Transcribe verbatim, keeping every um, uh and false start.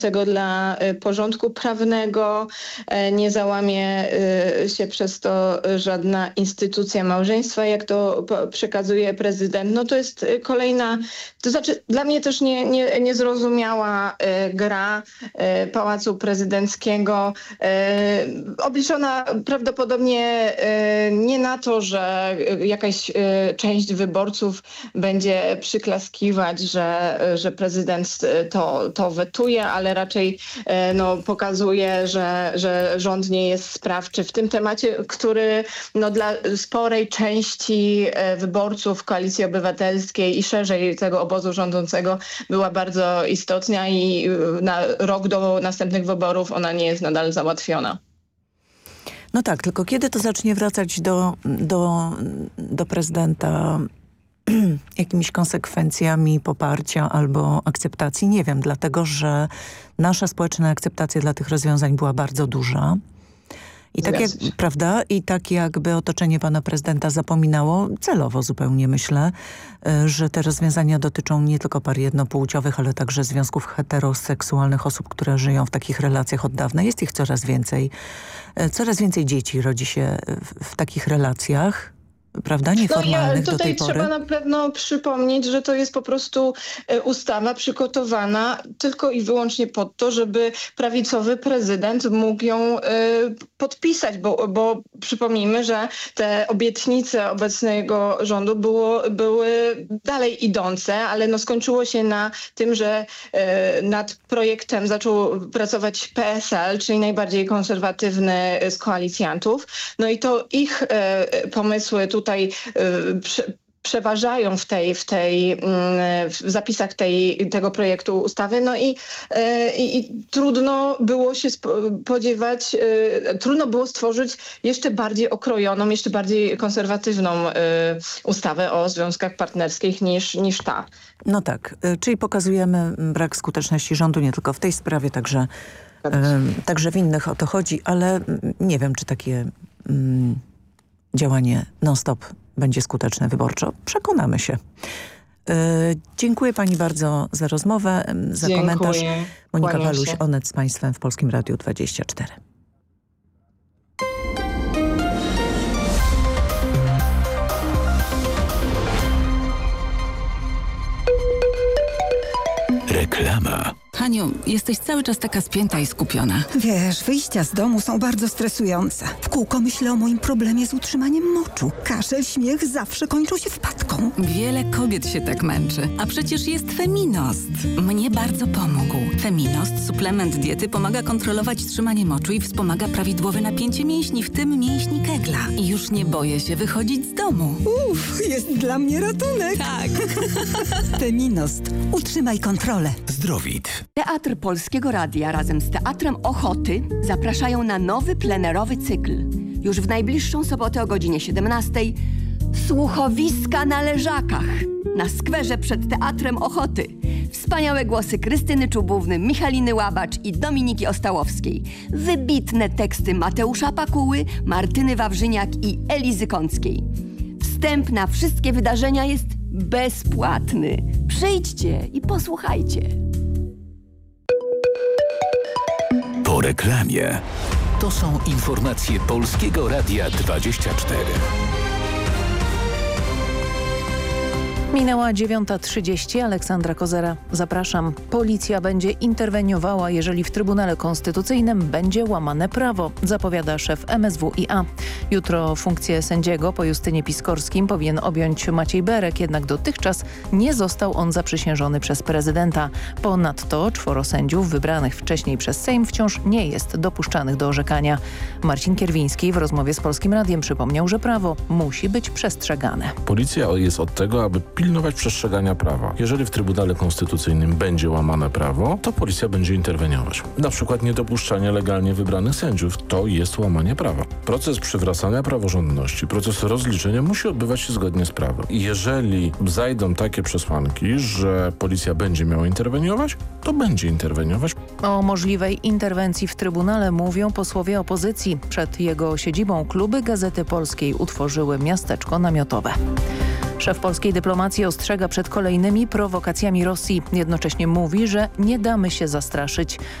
tego dla porządku prawnego, nie załamie się przez to żadna instytucja małżeństwa, jak to przekazuje prezydent. No to jest kolejna, to znaczy dla mnie też nie, nie, niezrozumiała gra Pałacu Prezydenckiego, obliczona prawdopodobnie nie na to, że jakaś część wyborców będzie przyklaskiwać, że, że prezydent to, to wetuje, ale raczej no, pokazuje, że, że rząd nie jest sprawczy w tym temacie, który no, dla sporej części wyborców Koalicji Obywatelskiej i szerzej tego obozu rządzącego była bardzo istotna i na rok do następnych wyborów ona nie jest nadal załatwiona. No tak, tylko kiedy to zacznie wracać do, do, do prezydenta jakimiś konsekwencjami poparcia albo akceptacji? Nie wiem, dlatego że nasza społeczna akceptacja dla tych rozwiązań była bardzo duża. I tak, jak, prawda? I tak jakby otoczenie pana prezydenta zapominało, celowo zupełnie myślę, że te rozwiązania dotyczą nie tylko par jednopłciowych, ale także związków heteroseksualnych, osób, które żyją w takich relacjach od dawna. Jest ich coraz więcej. Coraz więcej dzieci rodzi się w, w takich relacjach. Prawda? Nieformalnych no ja, do tej pory. Trzeba na pewno przypomnieć, że to jest po prostu ustawa przygotowana tylko i wyłącznie po to, żeby prawicowy prezydent mógł ją y, podpisać, bo, bo przypomnijmy, że te obietnice obecnego rządu było, były dalej idące, ale no skończyło się na tym, że y, nad projektem zaczął pracować P S L, czyli najbardziej konserwatywny z koalicjantów. No i to ich y, pomysły tu tutaj y, prze, przeważają w tej, w tej, y, w zapisach tej, tego projektu ustawy. No i, y, i trudno było się spodziewać, y, trudno było stworzyć jeszcze bardziej okrojoną, jeszcze bardziej konserwatywną y, ustawę o związkach partnerskich niż, niż ta. No tak, y, czyli pokazujemy brak skuteczności rządu nie tylko w tej sprawie, także, y, także w innych o to chodzi, ale nie wiem, czy takie... Y, działanie non-stop będzie skuteczne wyborczo. Przekonamy się. Yy, dziękuję pani bardzo za rozmowę, za dziękuję. komentarz. Monika Kłaniam Waluś, się. Onet z państwem w Polskim Radiu dwadzieścia cztery. Reklama. Haniu, jesteś cały czas taka spięta i skupiona. Wiesz, wyjścia z domu są bardzo stresujące. W kółko myślę o moim problemie z utrzymaniem moczu. Kaszel, śmiech zawsze kończą się wpadką. Wiele kobiet się tak męczy. A przecież jest Feminost. Mnie bardzo pomógł. Feminost, suplement diety, pomaga kontrolować trzymanie moczu i wspomaga prawidłowe napięcie mięśni, w tym mięśni kegla. I już nie boję się wychodzić z domu. Uff, jest dla mnie ratunek. Tak. Feminost. Utrzymaj kontrolę. Zdrowit. Teatr Polskiego Radia razem z Teatrem Ochoty zapraszają na nowy plenerowy cykl. Już w najbliższą sobotę o godzinie siedemnastej Słuchowiska na Leżakach na skwerze przed Teatrem Ochoty. Wspaniałe głosy Krystyny Czubówny, Michaliny Łabacz i Dominiki Ostałowskiej. Wybitne teksty Mateusza Pakuły, Martyny Wawrzyniak i Elizy Kąckiej. Wstęp na wszystkie wydarzenia jest bezpłatny. Przyjdźcie i posłuchajcie. Po reklamie. To są informacje Polskiego Radia dwadzieścia cztery. Minęła dziewiąta trzydzieści. Aleksandra Kozera. Zapraszam. Policja będzie interweniowała, jeżeli w Trybunale Konstytucyjnym będzie łamane prawo, zapowiada szef M S W i A. Jutro funkcję sędziego po Justynie Piskorskim powinien objąć Maciej Berek, jednak dotychczas nie został on zaprzysiężony przez prezydenta. Ponadto czworo sędziów wybranych wcześniej przez Sejm wciąż nie jest dopuszczanych do orzekania. Marcin Kierwiński w rozmowie z Polskim Radiem przypomniał, że prawo musi być przestrzegane. Policja jest od tego, aby pilnować przestrzegania prawa. Jeżeli w Trybunale Konstytucyjnym będzie łamane prawo, to policja będzie interweniować. Na przykład niedopuszczanie legalnie wybranych sędziów to jest łamanie prawa. Proces przywracania praworządności, proces rozliczenia musi odbywać się zgodnie z prawem. I jeżeli zajdą takie przesłanki, że policja będzie miała interweniować, to będzie interweniować. O możliwej interwencji w Trybunale mówią posłowie opozycji. Przed jego siedzibą kluby Gazety Polskiej utworzyły miasteczko namiotowe. Szef polskiej dyplomacji ostrzega przed kolejnymi prowokacjami Rosji. Jednocześnie mówi, że nie damy się zastraszyć.